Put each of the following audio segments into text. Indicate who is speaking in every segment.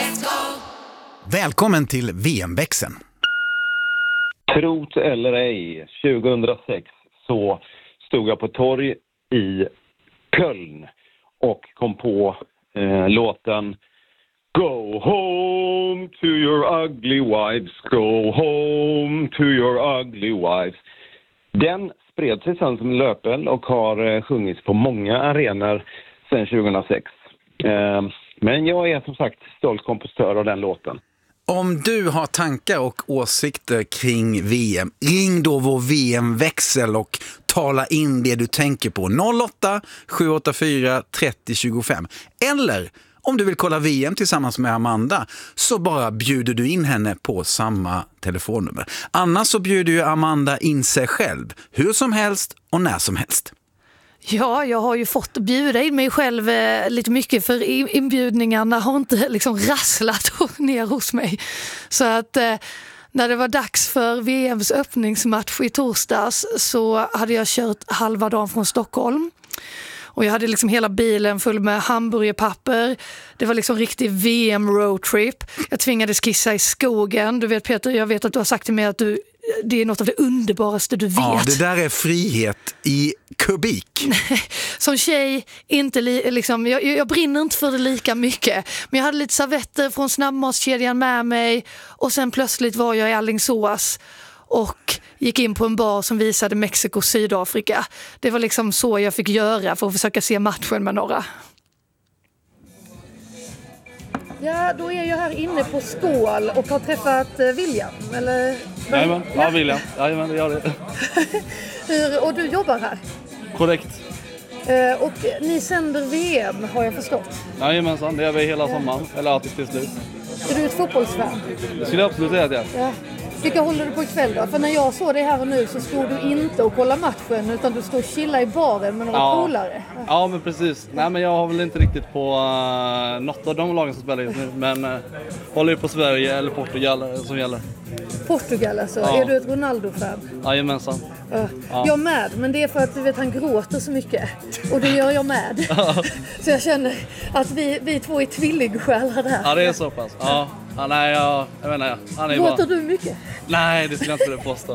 Speaker 1: Välkommen till VM-växeln.
Speaker 2: Trot eller ej, 2006 så stod jag på torg i Köln och kom på låten Go home to your ugly wives, go home to your ugly wives. Den spred sig sedan som löpeld och har sjungits på många arenor sedan 2006. Men jag är som sagt stolt kompositör av den låten.
Speaker 1: Om du har tankar och åsikter kring VM, ring då vår VM-växel och tala in det du tänker på. 08-784 30 25. Eller om du vill kolla VM tillsammans med Amanda så bara bjuder du in henne på samma telefonnummer. Annars så bjuder ju Amanda in sig själv, hur som helst och när som helst.
Speaker 3: Ja, jag har ju fått bjuda in mig själv lite mycket för inbjudningarna har inte liksom rasslat ner hos mig. Så att när det var dags för VMs öppningsmatch i torsdags så hade jag kört halva dagen från Stockholm. Och jag hade liksom hela bilen full med hamburgerpapper. Det var liksom riktig VM-roadtrip. Jag tvingades kissa i skogen. Du vet Peter, jag vet att du har sagt till mig att det är något av det underbaraste du vet.
Speaker 1: Ja, det där är frihet i kubik.
Speaker 3: Som tjej, inte liksom, jag brinner inte för det lika mycket. Men jag hade lite servetter från snabbmatskedjan med mig. Och sen plötsligt var jag i Alingsås och gick in på en bar som visade Mexiko och Sydafrika. Det var liksom så jag fick göra för att försöka se matchen med några. Ja, då är jag här inne på Skål och har träffat William, eller?
Speaker 4: Jajamän, ja William. Jajamän, det gör det.
Speaker 3: Och du jobbar här?
Speaker 4: Korrekt.
Speaker 3: Och ni sänder VM, har jag förstått.
Speaker 4: Jajamensan, det gör vi hela sommaren, eller alltid till slut.
Speaker 3: Är du ett fotbollsfan?
Speaker 4: Det skulle jag absolut säga att jag.
Speaker 3: Ja. Vilka håller du på ikväll då? För när jag såg dig här och nu så stod du inte och kolla matchen utan du stod och chilla i baren med några polare.
Speaker 4: Ja, men precis. Nej, men jag har väl inte riktigt på något av de lagen som spelar just nu. Men håller ju på Sverige eller Portugal som gäller.
Speaker 3: Portugal alltså? Ja. Är du ett Ronaldo-fan?
Speaker 4: Jajamensan.
Speaker 3: Ja. Jag med, men det är för att du vet han gråter så mycket. Och det gör jag med. Så jag känner att vi två är tvillingsjälar där.
Speaker 4: Ja, det är så pass. Ja. Ja, nej, jag menar, han är
Speaker 3: gråter du mycket?
Speaker 4: Nej, det skulle jag inte vilja påstå.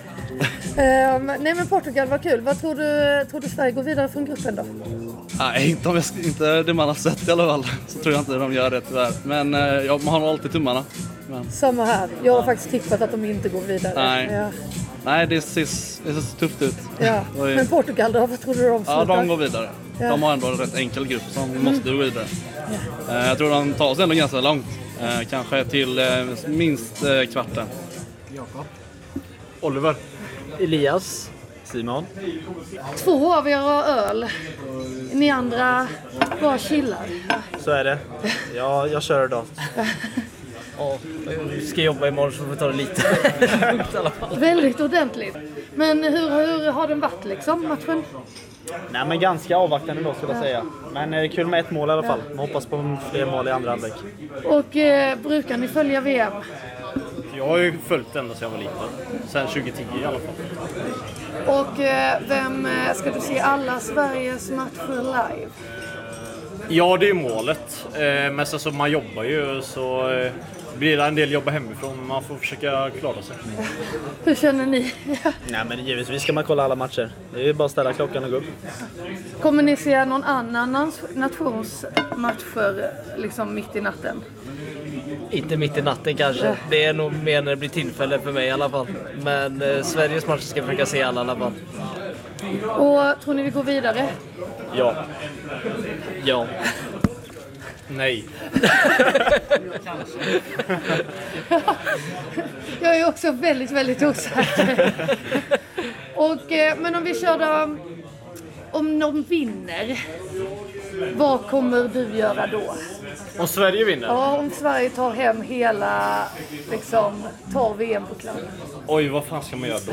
Speaker 3: Nej, men Portugal var kul. Vad tror du Sverige går vidare från gruppen då?
Speaker 4: Nej, inte det man har sett i alla fall. Så tror jag inte de gör det tyvärr. Men man har alltid tummarna. Men.
Speaker 3: Samma här. Jag har faktiskt tippat att de inte går vidare.
Speaker 4: Nej,
Speaker 3: ja.
Speaker 4: Nej det ser tufft ut.
Speaker 3: Ja. Men Portugal då? Vad tror du de slutar?
Speaker 4: Ja, de går vidare. Ja. De har ändå en rätt enkel grupp som måste gå vidare. Ja. Jag tror de tar sig ändå ganska långt. Kanske till minst kvarten.
Speaker 5: Jakob. Oliver. Elias. Simon.
Speaker 3: 2 av er har öl. Ni andra bara chillar.
Speaker 5: Så är det. Jag kör idag. Ja, jag ska jobba imorgon så får vi ta det lite.
Speaker 3: Väldigt ordentligt. Men hur har den varit liksom, matchen?
Speaker 5: Nej, men ganska avvaktande då skulle jag säga. Men kul med 1 mål i alla fall. Man hoppas på fler mål i andra halvlek.
Speaker 3: Och brukar ni följa VM?
Speaker 5: Jag har ju följt ända sedan jag var liten. Sen 2010 i alla fall.
Speaker 3: Och vem ska du se alla Sveriges matcher live?
Speaker 5: Ja, det är målet. Men så man jobbar ju så blir det en del jobba hemifrån. Man får försöka klara sig.
Speaker 3: Hur känner ni?
Speaker 5: Nej, men givetvis ska man kolla alla matcher. Det är bara att ställa klockan och gå upp.
Speaker 3: Kommer ni se någon annan nationsmatcher liksom mitt i natten?
Speaker 6: Inte mitt i natten kanske. Det är nog mer när det blir tillfälle för mig i alla fall. Men Sveriges matcher ska jag försöka se alla i alla fall.
Speaker 3: Och tror ni vi går vidare?
Speaker 5: Ja.
Speaker 6: Ja.
Speaker 5: Nej.
Speaker 3: Jag är också väldigt, väldigt osäker. Och, men om vi kör då, om någon vinner, vad kommer du göra då?
Speaker 5: Om Sverige vinner?
Speaker 3: Ja, om Sverige tar hem hela, liksom, tar VM-pokalen.
Speaker 5: Oj, vad fan ska man göra då?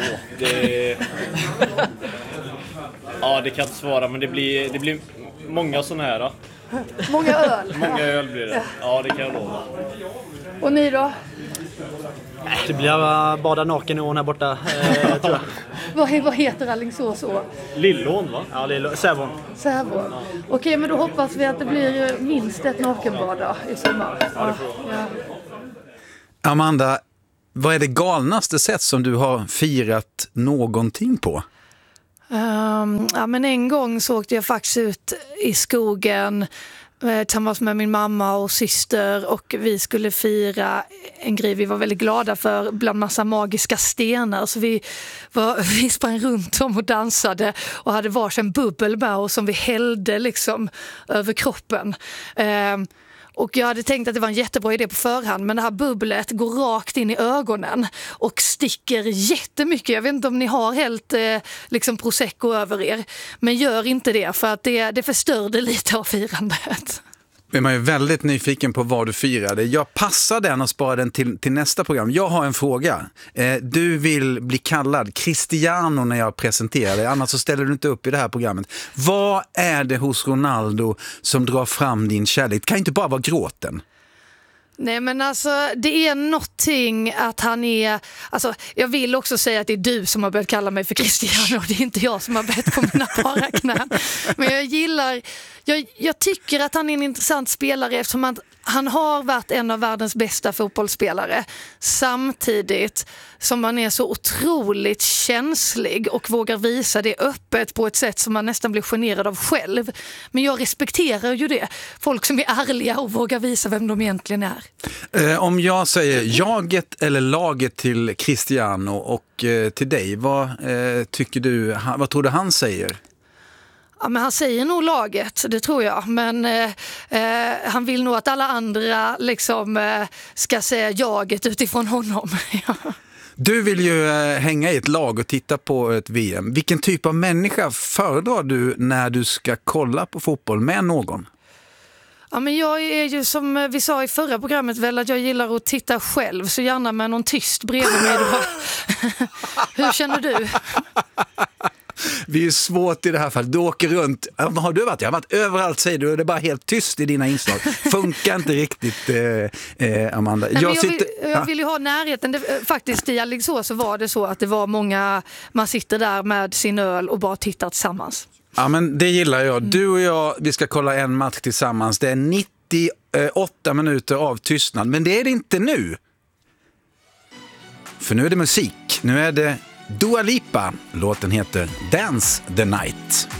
Speaker 5: Ja, det kan jag inte svara, men det blir många sådana här.
Speaker 3: Många öl.
Speaker 5: Många öl blir det. Ja, det kan jag lova.
Speaker 3: Och ni då?
Speaker 7: Det blir att bada naken i ån här borta, tror jag.
Speaker 3: Vad heter Alingsås å?
Speaker 5: Lillån, va?
Speaker 7: Ja, Sävån.
Speaker 3: Sävån. Okej, men då hoppas vi att det blir minst ett nakenbad då, i sommar. Ja.
Speaker 1: Amanda, vad är det galnaste sätt som du har firat någonting på?
Speaker 3: Men en gång så åkte jag faktiskt ut i skogen tillsammans med min mamma och syster och vi skulle fira en grej vi var väldigt glada för bland massa magiska stenar, så vi sprang runt om och dansade och hade varsin bubbel med oss som vi hällde liksom över kroppen. Och jag hade tänkt att det var en jättebra idé på förhand, men det här bubblet går rakt in i ögonen och sticker jättemycket. Jag vet inte om ni har helt liksom prosecco över er, men gör inte det för att det förstörde lite av firandet.
Speaker 1: Är man ju väldigt nyfiken på vad du firade. Jag passar den och sparar den till nästa program. Jag har en fråga. Du vill bli kallad Cristiano när jag presenterar dig, annars så ställer du inte upp i det här programmet. Vad är det hos Ronaldo som drar fram din kärlek? Det kan inte bara vara gråten.
Speaker 3: Nej, men alltså det är någonting att han är, alltså jag vill också säga att det är du som har börjat kalla mig för Cristiano, det är inte jag som har bett på mina bara knän. Men jag tycker att han är en intressant spelare eftersom han har varit en av världens bästa fotbollsspelare samtidigt som han är så otroligt känslig och vågar visa det öppet på ett sätt som man nästan blir generad av själv. Men jag respekterar ju det. Folk som är ärliga och vågar visa vem de egentligen är.
Speaker 1: Om jag säger jaget eller laget till Cristiano och till dig, vad tror du han säger?
Speaker 3: Ja, men han säger nog laget, det tror jag. Men han vill nog att alla andra liksom, ska säga jaget utifrån honom. Ja.
Speaker 1: Du vill ju hänga i ett lag och titta på ett VM. Vilken typ av människa föredrar du när du ska kolla på fotboll med någon?
Speaker 3: Ja, men jag är ju som vi sa i förra programmet väl att jag gillar att titta själv, så gärna med någon tyst bredvid mig då. Hur känner du?
Speaker 1: Det är svårt i det här fallet. Du åker runt. Vad har du varit? Jag har varit överallt, säger du. Det är bara helt tyst i dina inslag. Funkar inte riktigt, Amanda.
Speaker 3: Nej, jag vill ju ha närheten. Faktiskt i Alingsås så var det så att det var många, man sitter där med sin öl och bara tittar tillsammans.
Speaker 1: Ja, men det gillar jag. Du och jag, vi ska kolla en match tillsammans. Det är 98 minuter av tystnad. Men det är det inte nu. För nu är det musik. Nu är det Dua Lipa. Låten heter Dance the Night.